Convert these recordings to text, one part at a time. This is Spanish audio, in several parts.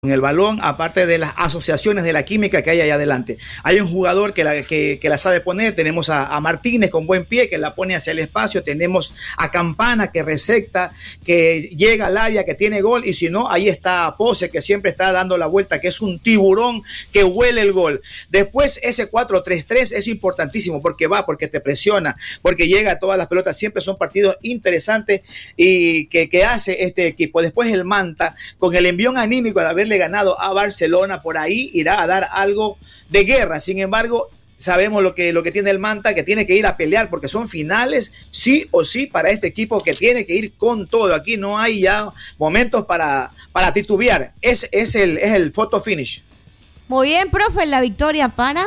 el balón, aparte de las asociaciones de la química que hay allá adelante. Hay un jugador que la sabe poner, tenemos a Martínez con buen pie, que la pone hacia el espacio, tenemos a Campana que recepta, que llega al área, que tiene gol, y si no, ahí está Pose, que siempre está dando la vuelta, que es un tiburón que huele el gol. Después ese 4-3-3 es importantísimo, porque te presiona, porque llega a todas las pelotas, siempre son partidos interesantes y que hace este equipo. Después el Manta, con el envión anímico de haberle ganado a Barcelona, por ahí irá a dar algo de guerra. Sin embargo, sabemos lo que tiene el Manta, que tiene que ir a pelear porque son finales sí o sí para este equipo, que tiene que ir con todo. Aquí no hay ya momentos para titubear. Es el photo finish. Muy bien, profe, la victoria para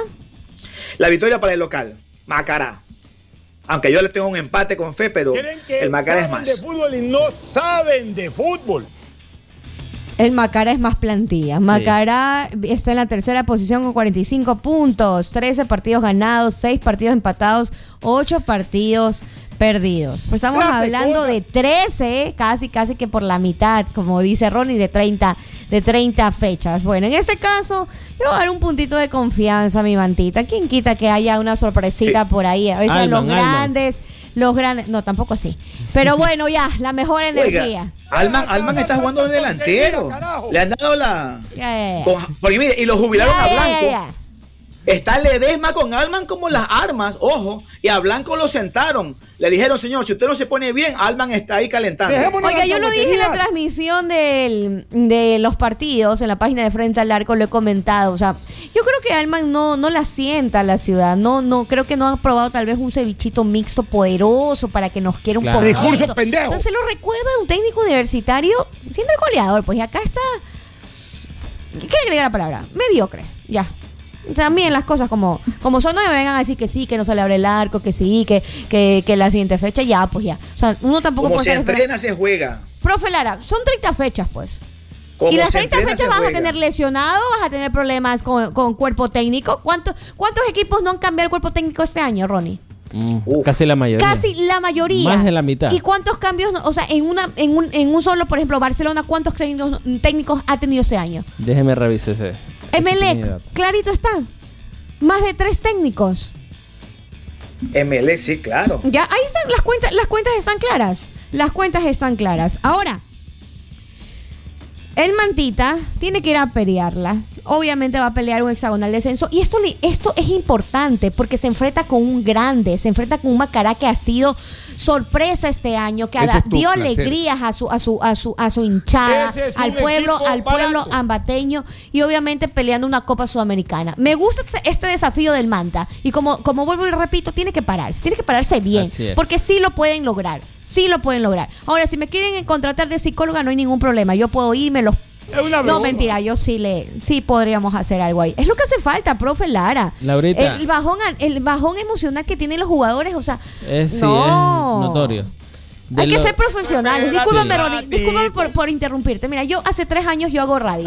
el local, Macará. Aunque yo le tengo un empate con fe, pero el Macará es más. De fútbol y no saben de fútbol. El Macará es más plantilla. Sí. Macará está en la tercera posición con 45 puntos, 13 partidos ganados, 6 partidos empatados, 8 partidos perdidos. Pues estamos hablando de 13, casi que por la mitad, como dice Ronnie, de 30 fechas. Bueno, en este caso, yo voy a dar un puntito de confianza a mi Mantita. ¿Quién quita que haya una sorpresita por ahí? A veces los grandes, no, tampoco así. Pero bueno, ya, la mejor energía. Alman está jugando de delantero. Le han dado la... Porque mire, y lo jubilaron a Blanco. Está Ledesma con Alman como las armas, ojo, y a Blanco lo sentaron. Le dijeron, señor, si usted no se pone bien, Alman está ahí calentando. Oiga, yo lo dije en la transmisión de los partidos, en la página de Frente al Arco, lo he comentado. O sea, yo creo que Alman no la sienta la ciudad. No, creo que no ha probado tal vez un cevichito mixto poderoso para que nos quiera un poco. Discurso pendejo. Entonces, se lo recuerda de un técnico universitario siendo el goleador. Pues y acá está. ¿Qué agregar la palabra? Mediocre, ya. También las cosas como son, no me vengan a decir que sí, que no se le abre el arco, que sí, que la siguiente fecha, ya, pues ya. O sea, uno tampoco como puede se entrena, se juega. Profe Lara, son 30 fechas, pues. Como y las 30 fechas vas a tener lesionados, vas a tener problemas con cuerpo técnico. ¿Cuántos equipos no han cambiado el cuerpo técnico este año, Ronnie? Casi la mayoría. Más de la mitad. ¿Y cuántos cambios? O sea, en un solo, por ejemplo, Barcelona, ¿cuántos técnicos ha tenido este año? Déjeme revisar ese. Emelec, clarito está. Más de 3 técnicos. Emelec, sí, claro. Ya, ahí están las cuentas están claras. Las cuentas están claras. Ahora, el Mantita tiene que ir a pelearla. Obviamente va a pelear un hexagonal descenso. Y esto es importante porque se enfrenta con un grande, se enfrenta con un Macará que ha sido sorpresa este año, que dio alegrías a su hinchada, al pueblo ambateño, y obviamente peleando una Copa Sudamericana. Me gusta este desafío del Manta. Y como vuelvo y repito, tiene que pararse bien, porque sí lo pueden lograr. Ahora, si me quieren contratar de psicóloga, no hay ningún problema. Yo puedo irme No, mentira, yo sí podríamos hacer algo ahí. Es lo que hace falta, profe Lara. Laurita. El bajón emocional que tienen los jugadores, o sea, es notorio. Hay que ser profesionales. Discúlpame, Ronnie, discúlpame por interrumpirte. Mira, yo hace 3 años yo hago radio.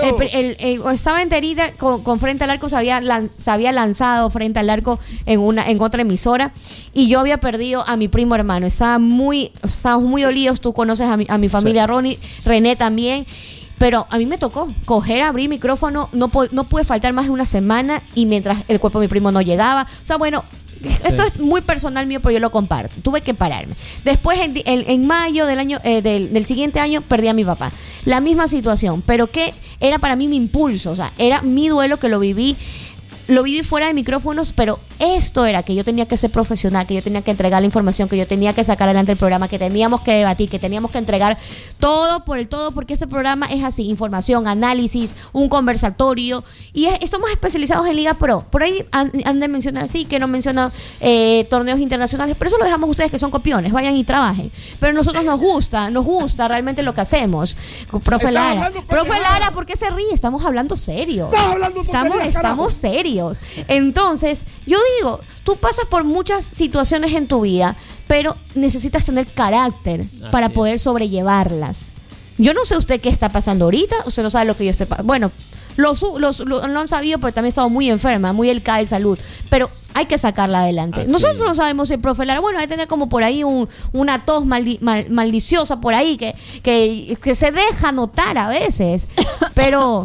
Estaba enterita con Frente al Arco, se había lanzado Frente al Arco en otra emisora, y yo había perdido a mi primo hermano. Estábamos muy dolidos. Tú conoces a mi familia, sí. Ronnie, René también. Pero a mí me tocó abrir micrófono, no pude faltar más de una semana, y mientras el cuerpo de mi primo no llegaba. O sea, bueno, esto es muy personal mío, pero yo lo comparto. Tuve que pararme. Después, en mayo del siguiente año, perdí a mi papá. La misma situación, pero que era para mí mi impulso. O sea, era mi duelo, que lo viví fuera de micrófonos, pero esto era que yo tenía que ser profesional, que yo tenía que entregar la información, que yo tenía que sacar adelante el programa, que teníamos que debatir, que teníamos que entregar todo por el todo, porque ese programa es así: información, análisis, un conversatorio, y estamos especializados en Liga Pro. Por ahí han de mencionar, sí, que no menciona torneos internacionales, pero eso lo dejamos a ustedes, que son copiones, vayan y trabajen. Pero a nosotros nos gusta realmente lo que hacemos. Profe Lara, ¿por qué se ríe? Estamos hablando serio. Estamos serios. Entonces, yo digo, tú pasas por muchas situaciones en tu vida, pero necesitas tener carácter para poder sobrellevarlas. Yo no sé usted qué está pasando ahorita, usted no sabe lo que yo estoy pasando. Bueno, lo han sabido, pero también he estado muy enferma, muy delicada de salud. Pero hay que sacarla adelante. Así. Nosotros no sabemos si el profe Lara, bueno, hay que tener como por ahí una tos maldiciosa por ahí que se deja notar a veces, pero